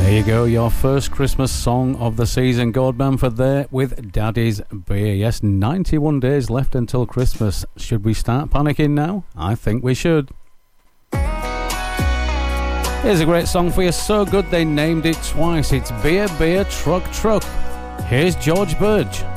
There you go, your first Christmas song of the season. Gord Bamford there with Daddy's Beer. Yes, 91 days left until Christmas. Should we start panicking now? I think we should. Here's a great song for you, so good they named it twice. It's Beer, Beer, Truck, Truck. Here's George Burge.